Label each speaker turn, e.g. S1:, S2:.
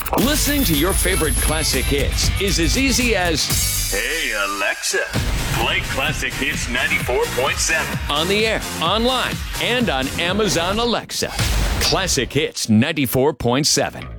S1: Listening to your favorite classic hits is as easy as,
S2: "Hey, Alexa, play Classic Hits 94.7.
S1: On the air, online, and on Amazon Alexa. Classic Hits 94.7.